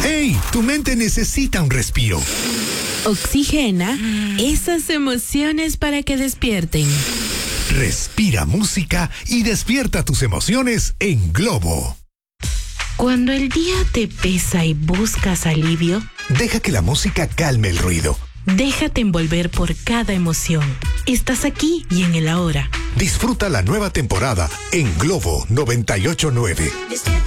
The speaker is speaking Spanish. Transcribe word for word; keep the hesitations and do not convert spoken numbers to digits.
¡Hey! Tu mente necesita un respiro. Oxigena esas emociones para que despierten. Respira música y despierta tus emociones en Globo. Cuando el día te pesa y buscas alivio, deja que la música calme el ruido. Déjate envolver por cada emoción. Estás aquí y en el ahora. Disfruta la nueva temporada en Globo noventa y ocho punto nueve.